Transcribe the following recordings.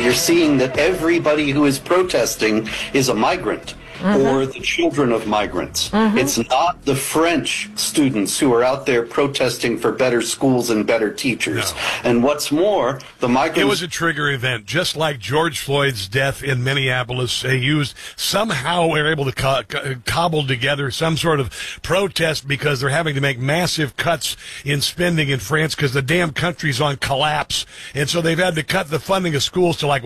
you're seeing that everybody who is protesting is a migrant. Or the children of migrants. It's not the French students who are out there protesting for better schools and better teachers. No. And what's more, the migrants... It was a trigger event, just like George Floyd's death in Minneapolis. They somehow were able to cobble together some sort of protest because they're having to make massive cuts in spending in France because the damn country's on collapse. And so they've had to cut the funding of schools to like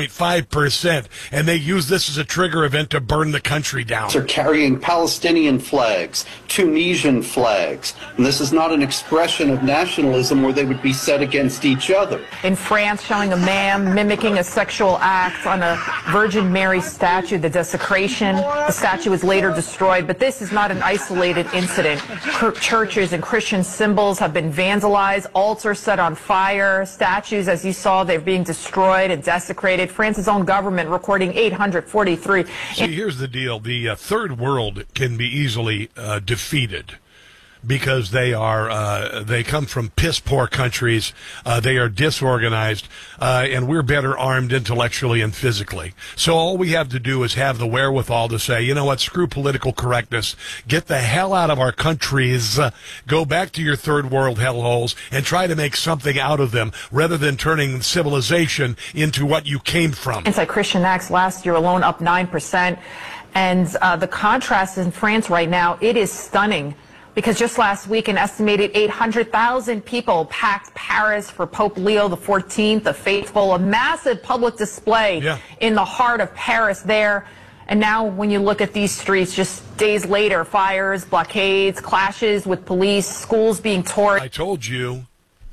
1.5%. And they use this as a trigger event to burn the country down. Are carrying Palestinian flags, Tunisian flags, and this is not an expression of nationalism where they would be set against each other. In France, showing a man mimicking a sexual act on a Virgin Mary statue, the desecration. The statue was later destroyed, but this is not an isolated incident. Churches and Christian symbols have been vandalized, altars set on fire, statues, as you saw, they're being destroyed and desecrated. France's own government recording 843. See, here's the deal. The third world can be easily defeated because they come from piss poor countries. They are disorganized, and we're better armed intellectually and physically. So all we have to do is have the wherewithal to say, you know what, screw political correctness. Get the hell out of our countries. Go back to your third world hellholes and try to make something out of them rather than turning civilization into what you came from. Anti-Christian acts last year alone up 9%. And the contrast in France right now, it is stunning. Because just last week, an estimated 800,000 people packed Paris for Pope Leo XIV, the faithful, a massive public display in the heart of Paris there. And now when you look at these streets, just days later, fires, blockades, clashes with police, schools being torn. I told you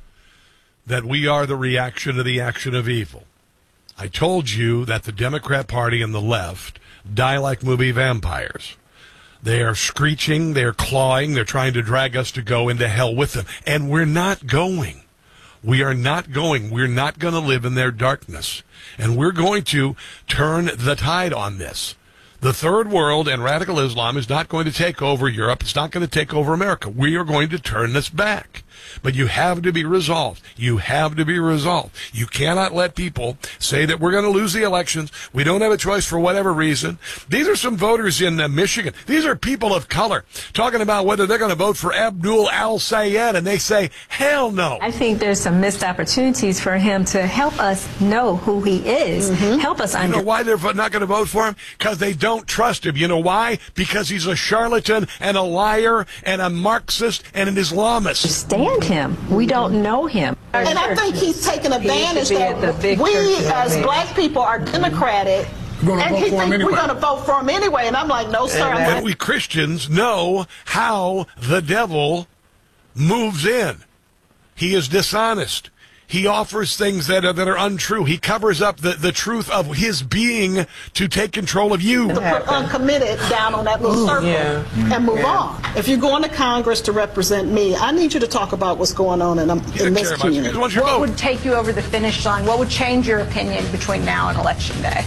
that we are the reaction to the action of evil. I told you that the Democrat Party and the left die like movie vampires. They are screeching, they're clawing, they're trying to drag us to go into hell with them. And we're not going. We are not going. We're not going to live in their darkness. And we're going to turn the tide on this. The third world and radical Islam is not going to take over Europe. It's not going to take over America. We are going to turn this back. But you have to be resolved. You have to be resolved. You cannot let people say that we're going to lose the elections. We don't have a choice for whatever reason. These are some voters in Michigan. These are people of color talking about whether they're going to vote for Abdul al-Sayed, and they say, hell no. I think there's some missed opportunities for him to help us know who he is, help us understand. You know why they're not going to vote for him? Because they don't trust him. You know why? Because he's a charlatan and a liar and a Marxist and an Islamist. Understand him. We don't know him. And I think he's taken advantage that we as black people are democratic. And he thinks we're going to vote for him anyway. And I'm like, no, sir. But we Christians know how the devil moves in. He is dishonest. He offers things that are untrue. He covers up the truth of his being to take control of you. To put uncommitted down on that little circle and move on. If you're going to Congress to represent me, I need you to talk about what's going on in this community. What would take you over the finish line? What would change your opinion between now and Election Day?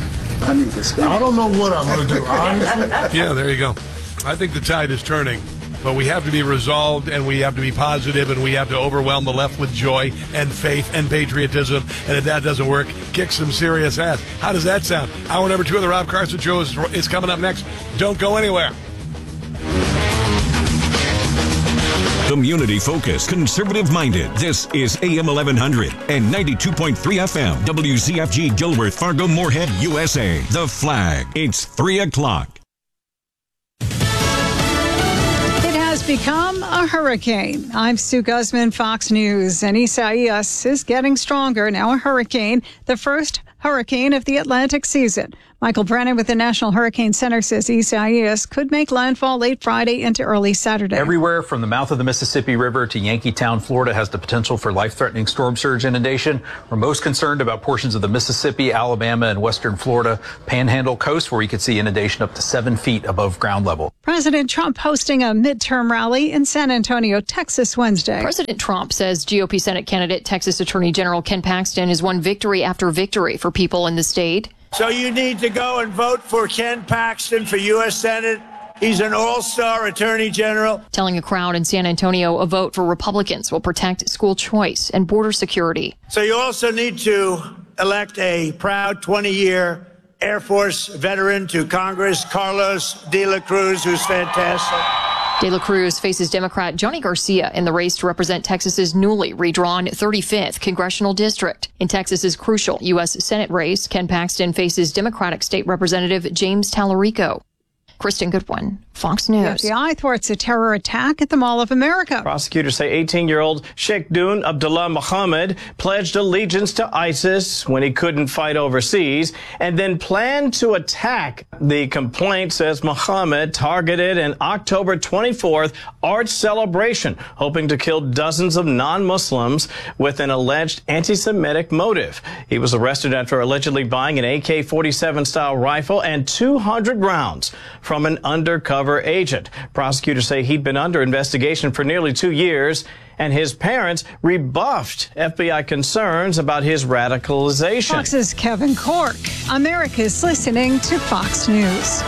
I don't know what I'm going to do, honestly. Yeah, there you go. I think the tide is turning. But we have to be resolved, and we have to be positive, and we have to overwhelm the left with joy and faith and patriotism. And if that doesn't work, kick some serious ass. How does that sound? Hour number 2 of the Rob Carson Show is coming up next. Don't go anywhere. Community-focused, conservative-minded. This is AM 1100 and 92.3 FM. WZFG Gilbert, Fargo, Moorhead, USA. The Flag. It's 3 o'clock. Become a hurricane. I'm Sue Guzman, Fox News, and Isaias is getting stronger, now a hurricane, the first hurricane of the Atlantic season. Michael Brennan with the National Hurricane Center says Isaias could make landfall late Friday into early Saturday. Everywhere from the mouth of the Mississippi River to Yankeetown, Florida has the potential for life-threatening storm surge inundation. We're most concerned about portions of the Mississippi, Alabama, and western Florida Panhandle coast, where we could see inundation up to 7 feet above ground level. President Trump hosting a midterm rally in San Antonio, Texas, Wednesday. President Trump says GOP Senate candidate Texas Attorney General Ken Paxton has won victory after victory for people in the state. So you need to go and vote for Ken Paxton for U.S. Senate. He's an all-star attorney general. Telling a crowd in San Antonio a vote for Republicans will protect school choice and border security. So you also need to elect a proud 20-year Air Force veteran to Congress, Carlos de la Cruz, who's fantastic. De la Cruz faces Democrat Johnny Garcia in the race to represent Texas's newly redrawn 35th congressional district. In Texas's crucial U.S. Senate race, Ken Paxton faces Democratic State Representative James Tallarico. Kristen Goodwin, Fox News. The FBI thwarts a terror attack at the Mall of America. Prosecutors say 18-year-old Sheikh Dun Abdullah Muhammad pledged allegiance to ISIS when he couldn't fight overseas and then planned to attack. The complaint says Muhammad targeted an October 24th art celebration, hoping to kill dozens of non-Muslims with an alleged anti-Semitic motive. He was arrested after allegedly buying an AK-47 style rifle and 200 rounds from an undercover agent. Prosecutors say he'd been under investigation for nearly 2 years, and his parents rebuffed FBI concerns about his radicalization. Fox's Kevin Cork. America's listening to Fox News.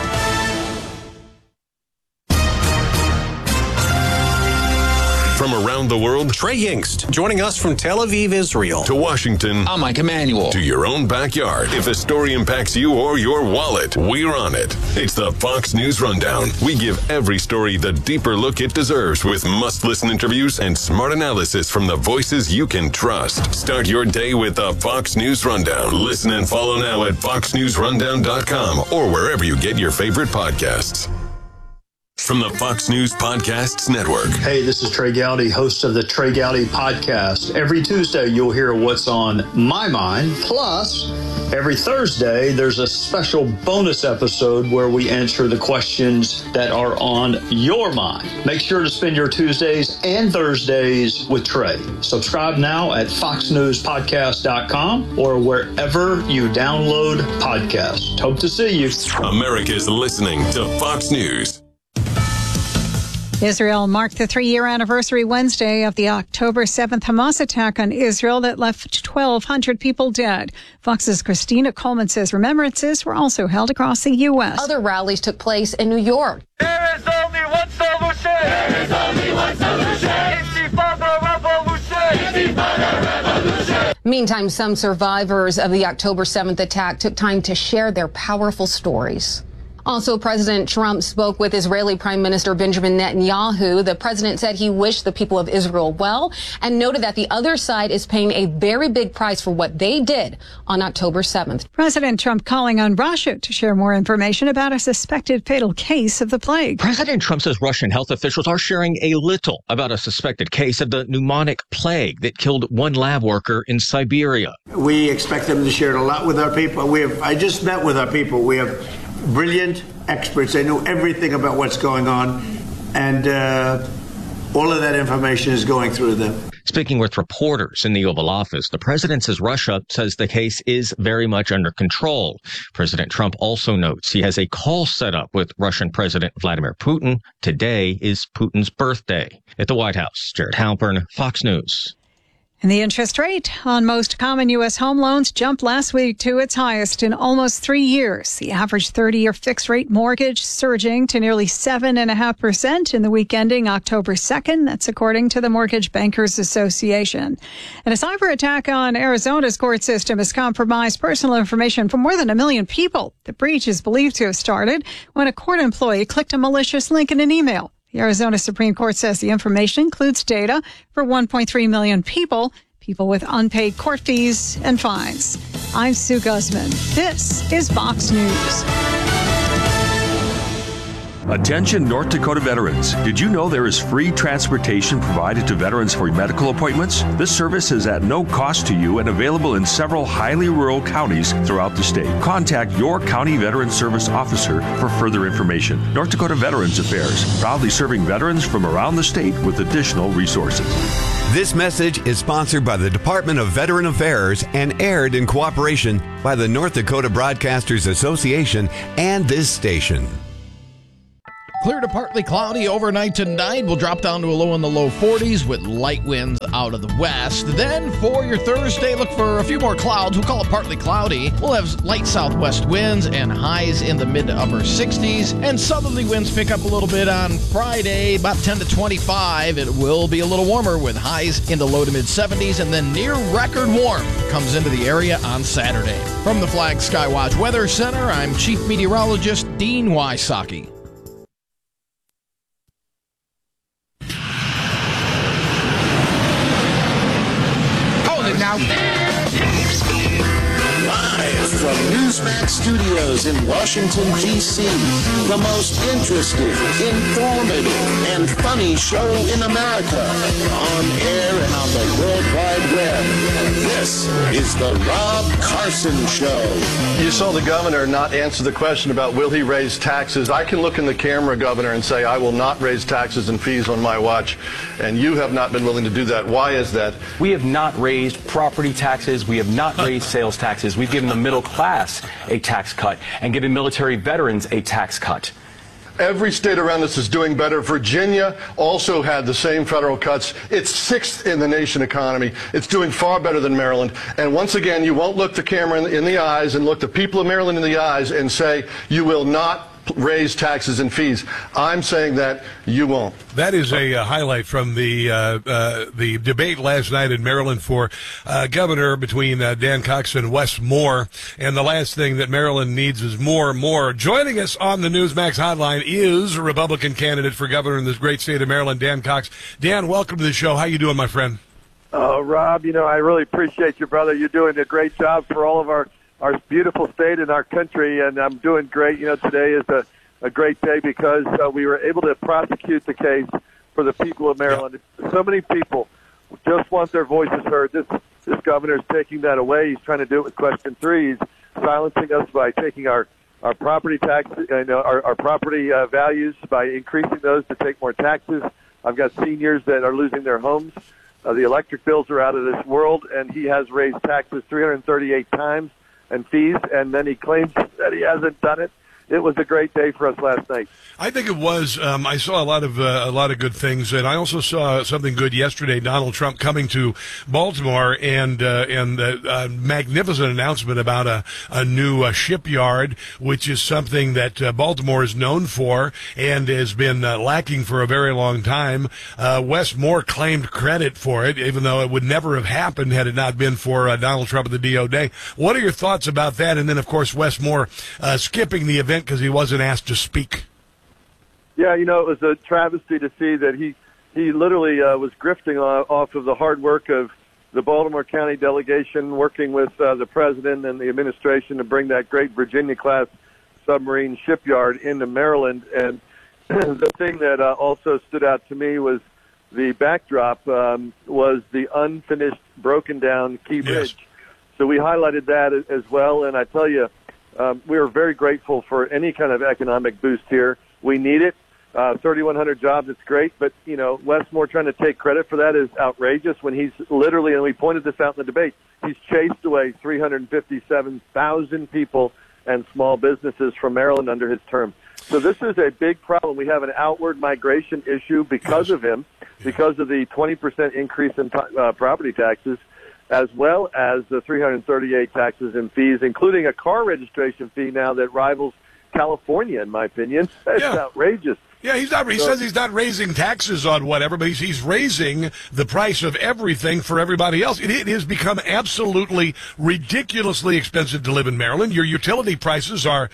From around the world, Trey Yingst, joining us from Tel Aviv, Israel. To Washington, I'm Mike Emanuel. To your own backyard. If a story impacts you or your wallet, we're on it. It's the Fox News Rundown. We give every story the deeper look it deserves with must-listen interviews and smart analysis from the voices you can trust. Start your day with the Fox News Rundown. Listen and follow now at foxnewsrundown.com or wherever you get your favorite podcasts. From the Fox News Podcasts Network. Hey, this is Trey Gowdy, host of the Trey Gowdy Podcast. Every Tuesday, you'll hear what's on my mind. Plus, every Thursday, there's a special bonus episode where we answer the questions that are on your mind. Make sure to spend your Tuesdays and Thursdays with Trey. Subscribe now at foxnewspodcast.com or wherever you download podcasts. Hope to see you. America's listening to Fox News. Israel marked the 3-year anniversary Wednesday of the October 7th Hamas attack on Israel that left 1,200 people dead. Fox's Christina Coleman says remembrances were also held across the U.S. Other rallies took place in New York. There is only one solution. There is only one solution. Intifada revolution. Intifada revolution. Meantime, some survivors of the October 7th attack took time to share their powerful stories. Also, President Trump spoke with Israeli Prime Minister Benjamin Netanyahu. The president said he wished the people of Israel well and noted that the other side is paying a very big price for what they did on October 7th. President Trump calling on Russia to share more information about a suspected fatal case of the plague. President Trump says Russian health officials are sharing a little about a suspected case of the pneumonic plague that killed one lab worker in Siberia. We expect them to share it a lot with our people. I just met with our people. We have brilliant experts. They know everything about what's going on, and all of that information is going through them. Speaking with reporters in the Oval Office, the president says Russia says the case is very much under control. President Trump also notes he has a call set up with Russian President Vladimir Putin. Today is Putin's birthday. At the White House, Jared Halpern, Fox News. And the interest rate on most common U.S. home loans jumped last week to its highest in almost 3 years. The average 30-year fixed-rate mortgage surging to nearly 7.5% in the week ending October 2nd. That's according to the Mortgage Bankers Association. And a cyber attack on Arizona's court system has compromised personal information for more than 1 million people. The breach is believed to have started when a court employee clicked a malicious link in an email. The Arizona Supreme Court says the information includes data for 1.3 million people with unpaid court fees and fines. I'm Sue Guzman. This is Fox News. Attention North Dakota veterans. Did you know there is free transportation provided to veterans for medical appointments? This service is at no cost to you and available in several highly rural counties throughout the state. Contact your county veteran service officer for further information. North Dakota Veterans Affairs, proudly serving veterans from around the state with additional resources. This message is sponsored by the Department of Veteran Affairs and aired in cooperation by the North Dakota Broadcasters Association and this station. Clear to partly cloudy overnight tonight. We'll drop down to a low in the low 40s with light winds out of the west. Then for your Thursday, look for a few more clouds. We'll call it partly cloudy. We'll have light southwest winds and highs in the mid to upper 60s. And southerly winds pick up a little bit on Friday, about 10 to 25. It will be a little warmer with highs in the low to mid 70s. And then near record warm comes into the area on Saturday. From the Flag Skywatch Weather Center, I'm Chief Meteorologist Dean Wysocki. Now, live from Newsmax Studios in Washington, D.C., the most interesting, informative, and funny show in America, on air and on the World Wide Web. This is the Rob Carson Show. You saw the governor not answer the question about will he raise taxes. I can look in the camera, Governor, and say I will not raise taxes and fees on my watch, and you have not been willing to do that. Why is that? We have not raised property taxes. We have not raised sales taxes. We've given the middle class a tax cut and given military veterans a tax cut. Every state around us is doing better. Virginia also had the same federal cuts. It's sixth in the nation economy. It's doing far better than Maryland. And once again, you won't look the camera in the eyes and look the people of Maryland in the eyes and say you will not raise taxes and fees. I'm saying that you won't. That is a highlight from the debate last night in Maryland for governor between Dan Cox and Wes Moore. And the last thing that Maryland needs is more. Joining us on the Newsmax hotline is a Republican candidate for governor in this great state of Maryland, Dan Cox. Dan, welcome to the show. How you doing, my friend? Rob, I really appreciate you, brother. You're doing a great job for all of our beautiful state and our country, and I'm doing great. Today is a great day because we were able to prosecute the case for the people of Maryland. So many people just want their voices heard. This governor is taking that away. He's trying to do it with Question 3. He's silencing us by taking our property tax, our property values, by increasing those to take more taxes. I've got seniors that are losing their homes. The electric bills are out of this world, and he has raised taxes 338 times. And fees, and then he claims that he hasn't done it. It was a great day for us last night. I think it was. I saw a lot of good things, and I also saw something good yesterday. Donald Trump coming to Baltimore and a magnificent announcement about a new shipyard, which is something that Baltimore is known for and has been lacking for a very long time. Wes Moore claimed credit for it, even though it would never have happened had it not been for Donald Trump and the DOJ. What are your thoughts about that? And then, of course, Wes Moore skipping the event because he wasn't asked to speak. Yeah, it was a travesty to see that he literally was grifting off of the hard work of the Baltimore County delegation, working with the president and the administration to bring that great Virginia-class submarine shipyard into Maryland. And the thing that also stood out to me was the backdrop was the unfinished, broken-down Key Bridge. Yes. So we highlighted that as well, and I tell you, we are very grateful for any kind of economic boost here. We need it. 3,100 jobs, it's great. But, Wes Moore trying to take credit for that is outrageous when he's literally, and we pointed this out in the debate, he's chased away 357,000 people and small businesses from Maryland under his term. So this is a big problem. We have an outward migration issue because of him, because of the 20% increase in property taxes, as well as the 338 taxes and fees, including a car registration fee now that rivals California, in my opinion. That's outrageous. Yeah, he says he's not raising taxes on whatever, but he's raising the price of everything for everybody else. It has become absolutely ridiculously expensive to live in Maryland. Your utility prices are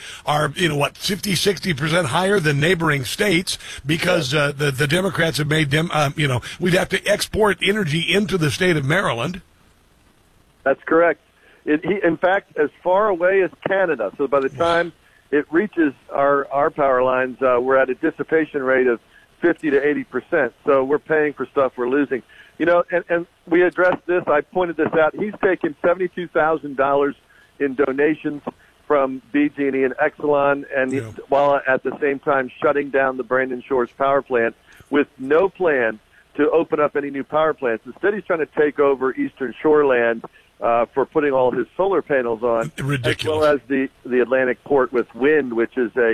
50-60% higher than neighboring states because the Democrats have made them, we'd have to export energy into the state of Maryland. That's correct. In fact, as far away as Canada. So by the time it reaches our power lines, we're at a dissipation rate of 50 to 80%. So we're paying for stuff we're losing. And we addressed this. I pointed this out. He's taken $72,000 in donations from BG&E and Exelon, and while at the same time shutting down the Brandon Shores power plant with no plan to open up any new power plants. Instead, he's trying to take over Eastern Shoreland for putting all his solar panels on, ridiculous, as well as the Atlantic port with wind, which is a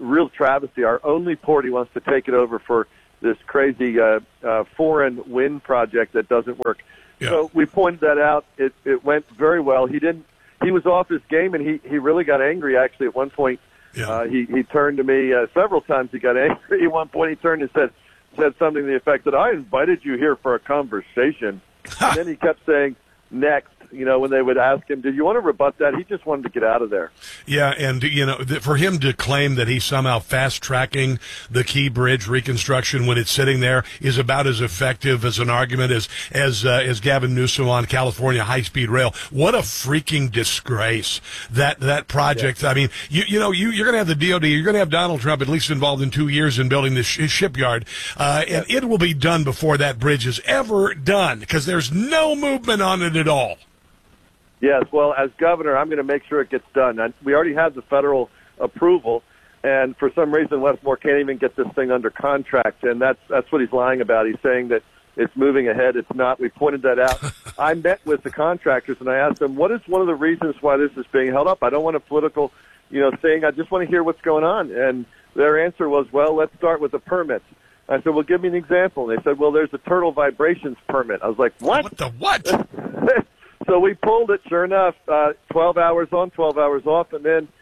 real travesty. Our only port, he wants to take it over for this crazy foreign wind project that doesn't work. Yeah. So we pointed that out. It went very well. He was off his game, and he really got angry, actually, at one point. Yeah. He turned to me several times. He got angry. At one point, he turned and said something to the effect that I invited you here for a conversation. And then he kept saying, next. When they would ask him, did you want to rebut that? He just wanted to get out of there. Yeah, and, for him to claim that he's somehow fast-tracking the Key Bridge reconstruction when it's sitting there is about as effective as an argument as Gavin Newsom on California high-speed rail. What a freaking disgrace, that project. Yeah. I mean, you're going to have the DOD, you're going to have Donald Trump at least involved in 2 years in building this shipyard, and it will be done before that bridge is ever done because there's no movement on it at all. Yes, well, as governor, I'm going to make sure it gets done. We already have the federal approval, and for some reason, Westmore can't even get this thing under contract, and that's what he's lying about. He's saying that it's moving ahead. It's not. We pointed that out. I met with the contractors, and I asked them, what is one of the reasons why this is being held up? I don't want a political, thing. I just want to hear what's going on. And their answer was, well, let's start with the permits. I said, well, give me an example. And they said, well, there's a turtle vibrations permit. I was like, what? What the what? So we pulled it, sure enough, 12 hours on, 12 hours off, and then,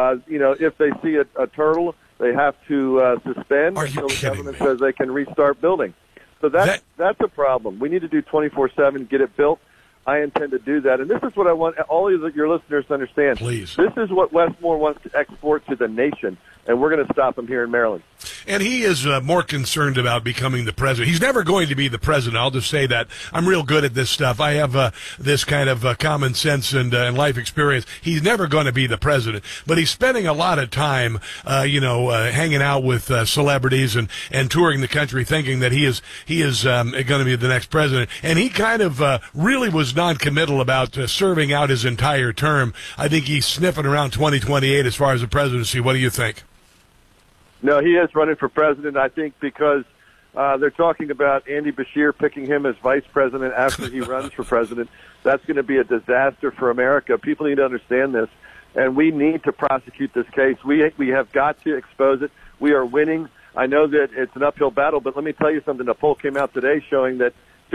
if they see a turtle, they have to suspend until the government says they can restart building. So that's a problem. We need to do 24/7, get it built. I intend to do that. And this is what I want all of your listeners to understand. Please. This is what Westmore wants to export to the nation, and we're going to stop him here in Maryland. And he is more concerned about becoming the president. He's never going to be the president. I'll just say that. I'm real good at this stuff. I have this kind of common sense and life experience. He's never going to be the president, but he's spending a lot of time, hanging out with celebrities and touring the country, thinking that he is going to be the next president. And he kind of really was non-committal about serving out his entire term. I think he's sniffing around 2028 as far as the presidency. What do you think? No, he is running for president, I think, because they're talking about Andy Beshear picking him as vice president after he runs for president. That's going to be a disaster for America. People need to understand this, and we need to prosecute this case. We have got to expose it. We are winning. I know that it's an uphill battle, but let me tell you something. A poll came out today showing that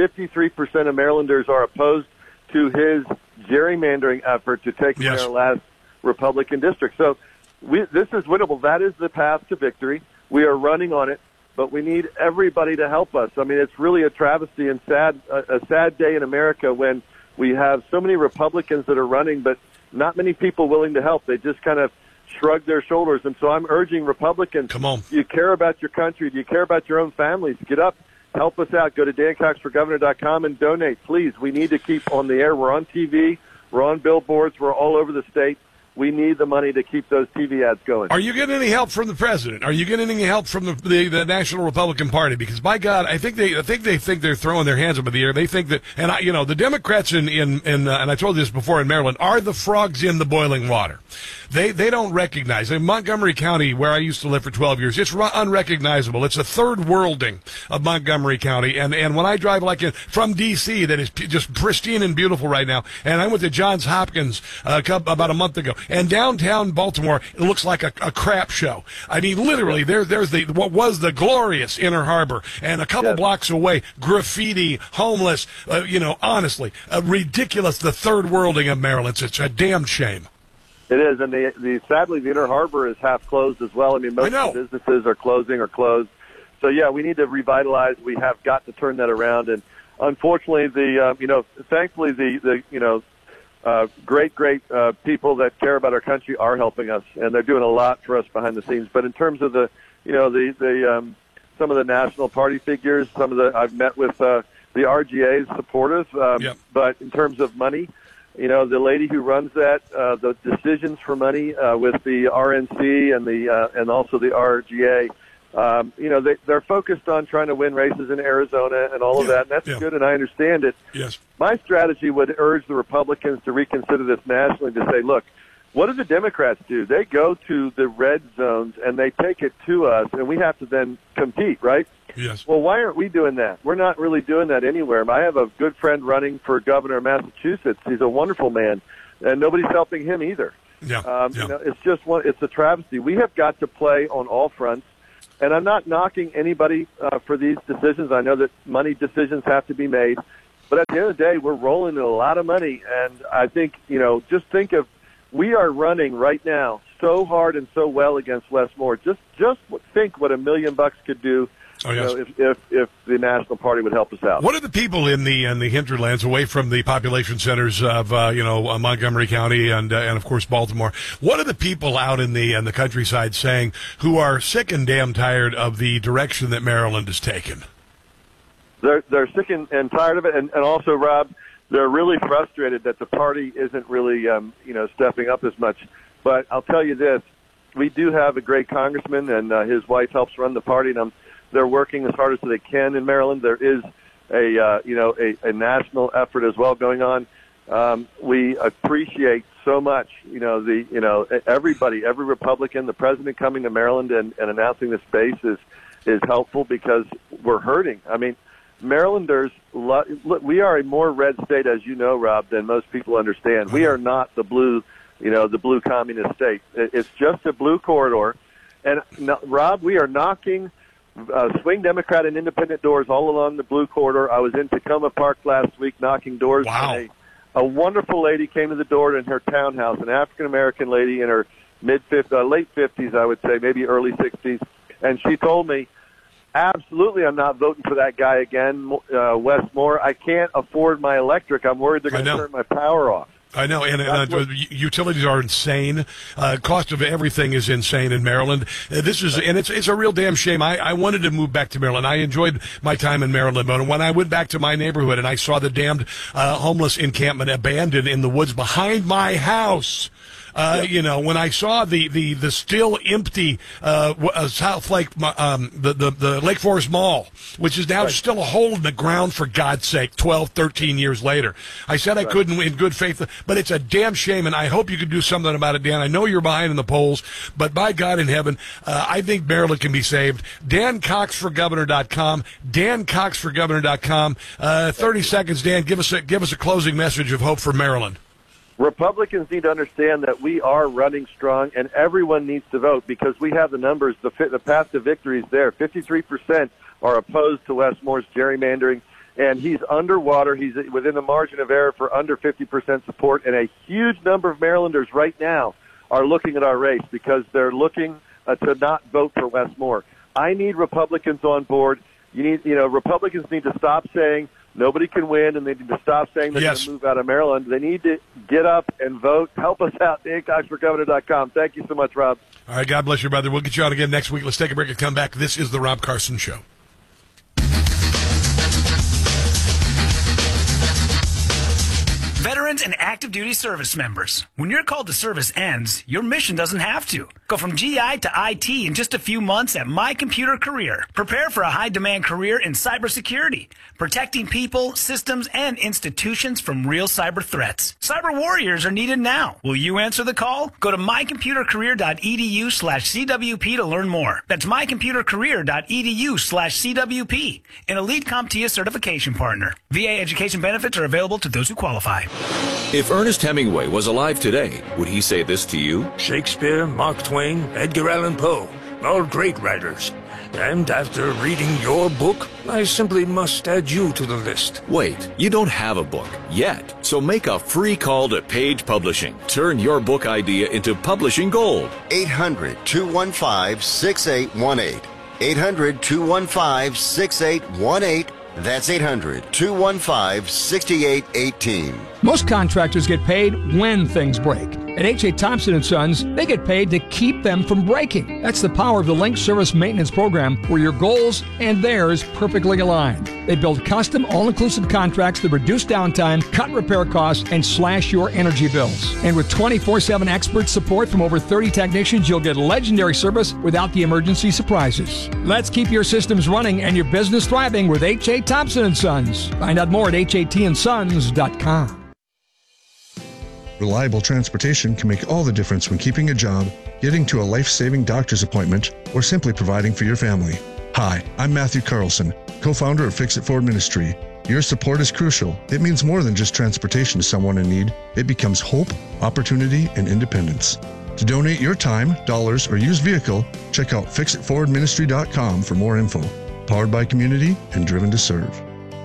53% of Marylanders are opposed to his gerrymandering effort to take away our last Republican district. So this is winnable. That is the path to victory. We are running on it, but we need everybody to help us. I mean, it's really a travesty and a sad day in America when we have so many Republicans that are running, but not many people willing to help. They just kind of shrug their shoulders. And so I'm urging Republicans, come on. Do you care about your country? Do you care about your own families? Get up. Help us out. Go to dancoxforgovernor.com and donate. Please, we need to keep on the air. We're on TV. We're on billboards. We're all over the state. We need the money to keep those TV ads going. Are you getting any help from the president? Are you getting any help from the National Republican Party? Because by God, I think they think they're throwing their hands up in the air. They think that, and the Democrats in and I told you this before in Maryland are the frogs in the boiling water. They don't recognize. In Montgomery County, where I used to live for 12 years, it's unrecognizable. It's a third worlding of Montgomery County. And when I drive from D.C., that is just pristine and beautiful right now, and I went to Johns Hopkins about a month ago, and downtown Baltimore, it looks like a crap show. I mean, literally, there's what was the glorious Inner Harbor, and a couple blocks away, graffiti, homeless, honestly, ridiculous, the third worlding of Maryland. It's a damn shame. It is, and sadly, the Inner Harbor is half closed as well. I mean, most of the businesses are closing or closed. So, yeah, we need to revitalize. We have got to turn that around. And unfortunately, thankfully, great people that care about our country are helping us, and they're doing a lot for us behind the scenes. But in terms of some of the national party figures, I've met with the RGA is supportive. But in terms of money, the lady who runs that, the decisions for money with the RNC and also the RGA, they're focused on trying to win races in Arizona and all of that, and that's good, and I understand it. Yes. My strategy would urge the Republicans to reconsider this nationally, to say, look, what do the Democrats do? They go to the red zones and they take it to us, and we have to then compete, right? Yes. Well, why aren't we doing that? We're not really doing that anywhere. I have a good friend running for governor of Massachusetts. He's a wonderful man, and nobody's helping him either. Yeah. You know, it's a travesty. We have got to play on all fronts. And I'm not knocking anybody for these decisions. I know that money decisions have to be made. But at the end of the day, we're rolling in a lot of money. And I think, you know, just think of, we are running right now so hard and so well against Wes Moore. Just think what $1 million could do. Oh, yes. You know, if the National Party would help us out. What are the people in the hinterlands, away from the population centers of Montgomery County and of course Baltimore? What are the people out in the countryside saying who are sick and damn tired of the direction that Maryland has taken? They're sick and tired of it, and also, Rob, they're really frustrated that the party isn't really stepping up as much. But I'll tell you this: we do have a great congressman, and his wife helps run the party, and they're working as hard as they can in Maryland. There is a national effort as well going on. We appreciate so much, everybody, every Republican, the president coming to Maryland and announcing this space is helpful because we're hurting. I mean, Marylanders, look, we are a more red state, as you know, Rob, than most people understand. We are not the blue communist state. It's just a blue corridor. And, Rob, we are knocking swing Democrat and independent doors all along the blue corridor. I was in Tacoma Park last week knocking doors. Wow. And a wonderful lady came to the door in her townhouse, an African-American lady in her late 50s, I would say, maybe early 60s. And she told me, absolutely, I'm not voting for that guy again, Wes Moore. I can't afford my electric. I'm worried they're going to turn my power off. I know, and utilities are insane. Cost of everything is insane in Maryland. It's a real damn shame. I wanted to move back to Maryland. I enjoyed my time in Maryland, but when I went back to my neighborhood and I saw the damned homeless encampment abandoned in the woods behind my house. When I saw the still empty South Lake, the Lake Forest Mall, which is now still a hole in the ground, for God's sake, 12, 13 years later. I said I couldn't in good faith, but it's a damn shame, and I hope you could do something about it, Dan. I know you're behind in the polls, but by God in heaven, I think Maryland can be saved. DanCoxForGovernor.com, DanCoxForGovernor.com. 30 seconds, Dan. Give us a closing message of hope for Maryland. Republicans need to understand that we are running strong, and everyone needs to vote because we have the numbers. The path to victory is there. 53% are opposed to Wes Moore's gerrymandering, and he's underwater. He's within the margin of error for under 50% support, and a huge number of Marylanders right now are looking at our race because they're looking to not vote for Wes Moore. I need Republicans on board. Republicans need to stop saying nobody can win, and they need to stop saying they're going to move out of Maryland. They need to get up and vote. Help us out. DanCoxForGovernor.com. Thank you so much, Rob. All right, God bless you, brother. We'll get you out again next week. Let's take a break and come back. This is The Rob Carson Show. Veterans and active duty service members. When your call to service ends, your mission doesn't have to. Go from GI to IT in just a few months at My Computer Career. Prepare for a high-demand career in cybersecurity, protecting people, systems, and institutions from real cyber threats. Cyber warriors are needed now. Will you answer the call? Go to mycomputercareer.edu/CWP to learn more. That's mycomputercareer.edu/CWP. An elite CompTIA certification partner. VA education benefits are available to those who qualify. If Ernest Hemingway was alive today, would he say this to you? Shakespeare, Mark Twain, Edgar Allan Poe, all great writers. And after reading your book, I simply must add you to the list. Wait, you don't have a book yet. So make a free call to Page Publishing. Turn your book idea into publishing gold. 800-215-6818. 800-215-6818. That's 800-215-6818. Most contractors get paid when things break. At H.A. Thompson & Sons, they get paid to keep them from breaking. That's the power of the Link Service Maintenance Program, where your goals and theirs perfectly align. They build custom, all-inclusive contracts that reduce downtime, cut repair costs, and slash your energy bills. And with 24/7 expert support from over 30 technicians, you'll get legendary service without the emergency surprises. Let's keep your systems running and your business thriving with H.A. Thompson & Sons. Find out more at hatandsons.com. Reliable transportation can make all the difference when keeping a job, getting to a life-saving doctor's appointment, or simply providing for your family. Hi, I'm Matthew Carlson, co-founder of Fix It Ford Ministry. Your support is crucial. It means more than just transportation to someone in need. It becomes hope, opportunity, and independence. To donate your time, dollars, or used vehicle, check out fixitforwardministry.com for more info. Powered by community and driven to serve.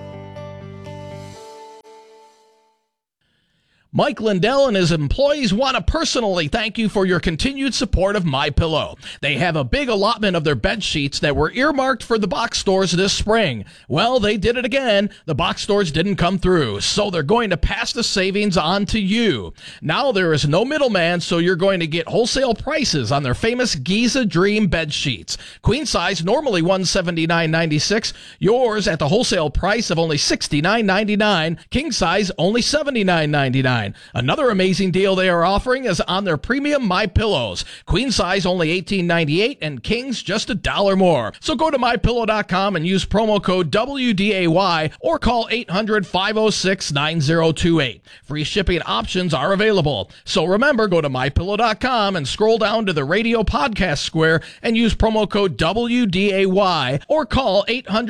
Mike Lindell and his employees want to personally thank you for your continued support of MyPillow. They have a big allotment of their bed sheets that were earmarked for the box stores this spring. Well, they did it again. The box stores didn't come through, so they're going to pass the savings on to you. Now there is no middleman, so you're going to get wholesale prices on their famous Giza Dream bed sheets. Queen size, normally $179.96. Yours at the wholesale price of only $69.99. King size, only $79.99. Another amazing deal they are offering is on their premium MyPillows. Queen size only $18.98 and kings just $1 more. So go to MyPillow.com and use promo code WDAY or call 800-506-9028. Free shipping options are available. So remember, go to MyPillow.com and scroll down to the radio podcast square and use promo code WDAY or call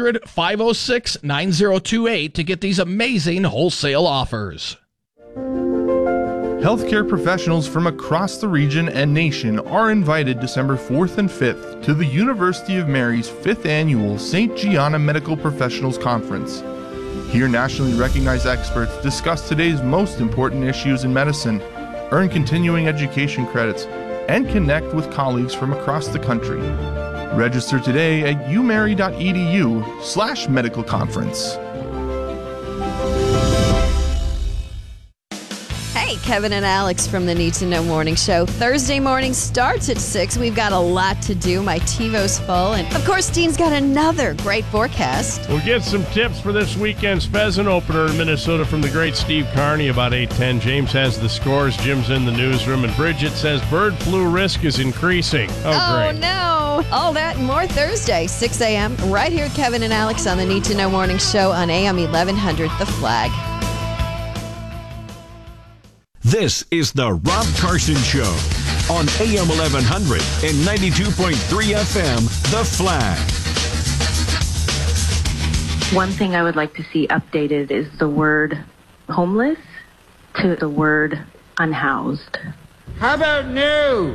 800-506-9028 to get these amazing wholesale offers. Healthcare professionals from across the region and nation are invited December 4th and 5th to the University of Mary's 5th Annual St. Gianna Medical Professionals Conference. Here, nationally recognized experts discuss today's most important issues in medicine, earn continuing education credits, and connect with colleagues from across the country. Register today at umary.edu/medical conference. Hey, Kevin and Alex from the Need to Know Morning Show. Thursday morning starts at 6. We've got a lot to do. My TiVo's full. And, of course, Dean's got another great forecast. We'll get some tips for this weekend's pheasant opener in Minnesota from the great Steve Carney about 8:10. James has the scores. Jim's in the newsroom. And Bridget says bird flu risk is increasing. Oh, great. No. All that and more Thursday, 6 a.m. right here at Kevin and Alex on the Need to Know Morning Show on AM 1100 The Flag. This is the Rob Carson Show on AM 1100 and 92.3 FM, The Flag. One thing I would like to see updated is the word homeless to the word unhoused. How about new?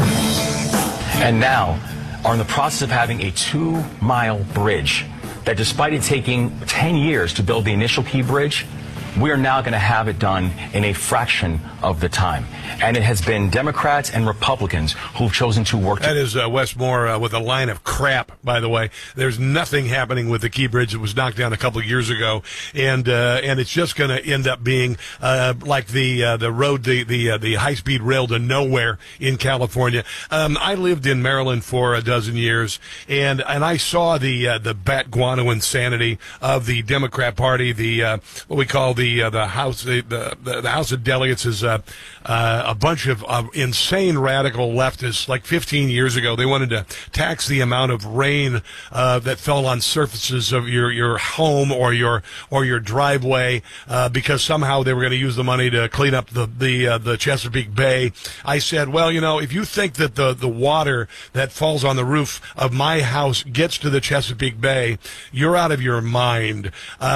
And now are in the process of having a 2-mile bridge that, despite it taking 10 years to build the initial Key Bridge, we are now going to have it done in a fraction of the time. And it has been Democrats and Republicans who've chosen to work. That is Wes Moore with a line of crap, by the way. There's nothing happening with the Key Bridge that was knocked down a couple of years ago. And it's just going to end up being like the road, the high-speed rail to nowhere in California. I lived in Maryland for a dozen years, and I saw the bat guano insanity of the Democrat Party, what we call the House, the House of Delegates is a bunch of insane radical leftists. Like 15 years ago, they wanted to tax the amount of rain that fell on surfaces of your home or your driveway because somehow they were going to use the money to clean up the Chesapeake Bay. I said, well, if you think that the water that falls on the roof of my house gets to the Chesapeake Bay, you're out of your mind.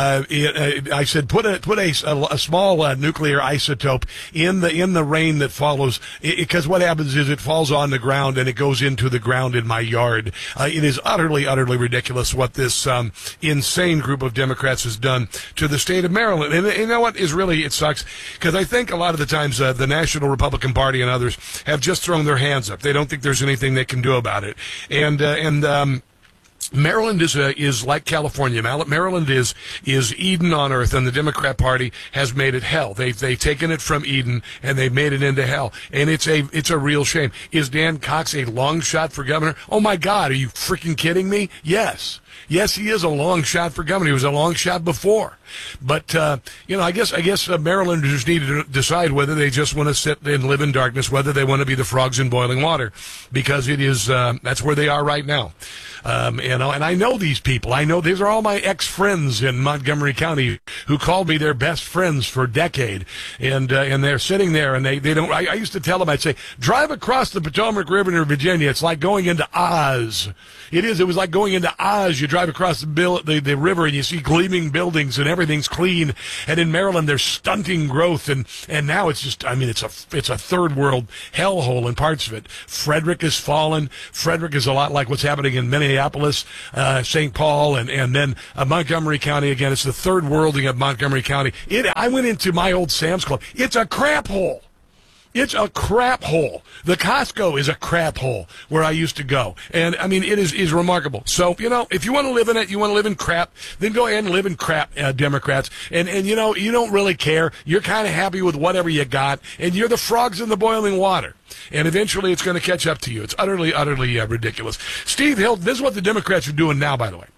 I said, put a small nuclear isotope in the rain that follows, because what happens is it falls on the ground and it goes into the ground in my yard. It is utterly ridiculous what this insane group of Democrats has done to the state of Maryland. And you know what is really, it sucks, because I think a lot of the times the National Republican Party and others have just thrown their hands up. They don't think there's anything they can do about it. And Maryland is like California. Maryland is Eden on earth, and the Democrat Party has made it hell. They've taken it from Eden and they've made it into hell, and it's a real shame. Is Dan Cox a long shot for governor? Oh my God, are you freaking kidding me? Yes, he is a long shot for governor. He was a long shot before. But, I guess Marylanders need to decide whether they just want to sit and live in darkness, whether they want to be the frogs in boiling water, because it is, that's where they are right now. And I know these people. I know these are all my ex-friends in Montgomery County who called me their best friends for a decade. And they're sitting there and they don't, I used to tell them, I'd say, drive across the Potomac River in Virginia. It's like going into Oz. It was like going into Oz. you drive across the river and you see gleaming buildings and everything's clean. And in Maryland, there's stunting growth, and now it's just, I mean, it's a third world hellhole in parts of it. Frederick has fallen. Frederick is a lot like what's happening in Minneapolis, St. Paul, and then Montgomery County again. It's the third worlding of Montgomery County. I went into my old Sam's Club. It's a crap hole. It's a crap hole. The Costco is a crap hole where I used to go. And, I mean, it is remarkable. So, if you want to live in it, you want to live in crap, then go ahead and live in crap, Democrats. And you don't really care. You're kind of happy with whatever you got, and you're the frogs in the boiling water. And eventually it's going to catch up to you. It's utterly, utterly ridiculous. Steve Hilton, this is what the Democrats are doing now, by the way.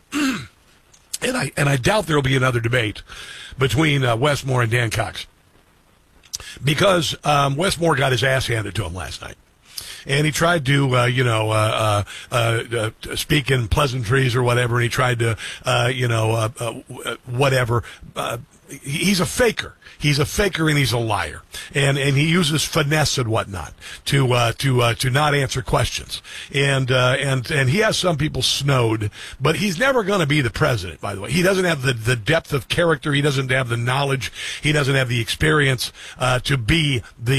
And I doubt there will be another debate between Wes Moore and Dan Cox. Because Wes Moore got his ass handed to him last night. And he tried to, speak in pleasantries or whatever, and he tried to, whatever. He's a faker. He's a faker and he's a liar. And he uses finesse and whatnot to not answer questions. And he has some people snowed, but he's never going to be the president, by the way. He doesn't have the depth of character. He doesn't have the knowledge. He doesn't have the experience, to be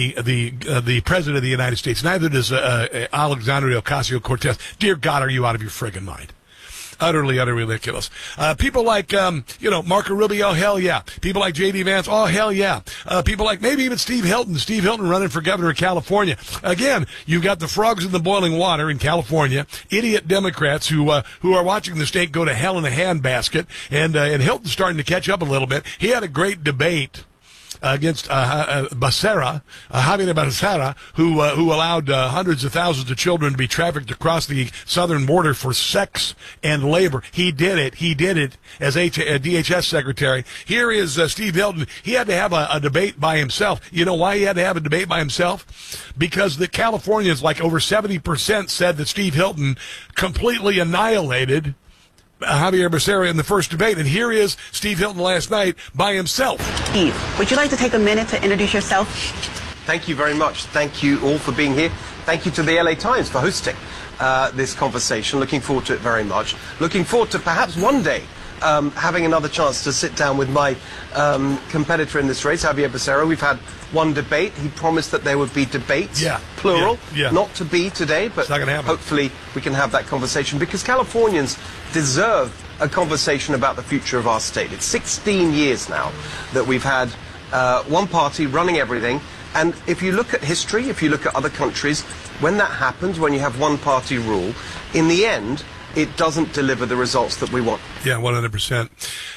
the president of the United States. Neither does, Alexandria Ocasio-Cortez. Dear God, are you out of your friggin' mind? Utterly, utterly ridiculous. People like, Marco Rubio, hell yeah. People like J.D. Vance, oh, hell yeah. People like maybe even Steve Hilton. Steve Hilton running for governor of California. Again, you've got the frogs in the boiling water in California, idiot Democrats who are watching the state go to hell in a handbasket, and Hilton's starting to catch up a little bit. He had a great debate against Javier Becerra, who allowed hundreds of thousands of children to be trafficked across the southern border for sex and labor. He did it as DHS secretary. Here is Steve Hilton. He had to have a debate by himself. You know why he had to have a debate by himself? Because the Californians, like over 70%, said that Steve Hilton completely annihilated Javier Becerra in the first debate, and here is Steve Hilton last night by himself. Steve, would you like to take a minute to introduce yourself? Thank you very much. Thank you all for being here. Thank you to the LA Times for hosting this conversation. Looking forward to it very much. Looking forward to perhaps one day having another chance to sit down with my competitor in this race, Javier Becerra. We've had one debate. He promised that there would be debates, plural, not to be today, but hopefully we can have that conversation, because Californians deserve a conversation about the future of our state. It's 16 years now that we've had one party running everything, and if you look at history, if you look at other countries, when that happens, when you have one party rule, in the end, it doesn't deliver the results that we want. Yeah, 100%.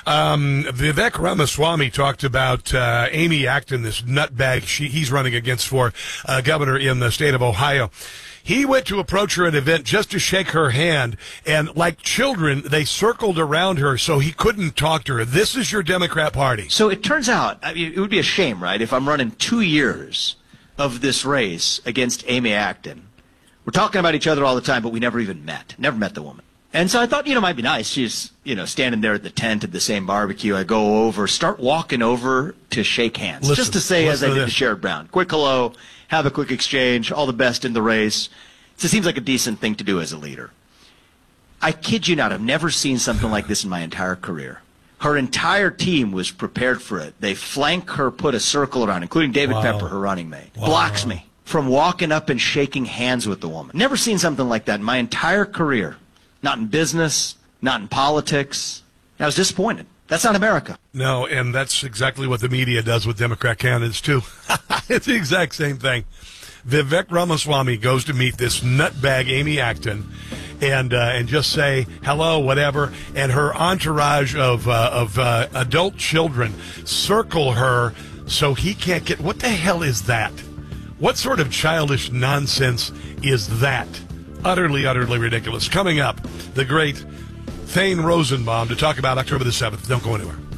Vivek Ramaswamy talked about Amy Acton, this nutbag he's running against for governor in the state of Ohio. He went to approach her at an event just to shake her hand, and like children, they circled around her so he couldn't talk to her. This is your Democrat Party. So it turns out, it would be a shame, right, if I'm running 2 years of this race against Amy Acton. We're talking about each other all the time, but we never even met. Never met the woman. And so I thought, it might be nice. She's, standing there at the tent at the same barbecue. I go over, start walking over to shake hands. Just to say, as I did to Sherrod Brown, quick hello, have a quick exchange, all the best in the race. So it seems like a decent thing to do as a leader. I kid you not, I've never seen something like this in my entire career. Her entire team was prepared for it. They flank her, put a circle around, including David Pepper, her running mate. Blocks me from walking up and shaking hands with the woman. Never seen something like that in my entire career. Not in business, not in politics. I was disappointed. That's not America. No, and that's exactly what the media does with Democrat candidates, too. It's the exact same thing. Vivek Ramaswamy goes to meet this nutbag Amy Acton and just say hello, whatever, and her entourage of adult children circle her so he can't get... What the hell is that? What sort of childish nonsense is that? Utterly, utterly ridiculous. Coming up, the great Thane Rosenbaum to talk about October the 7th. Don't go anywhere.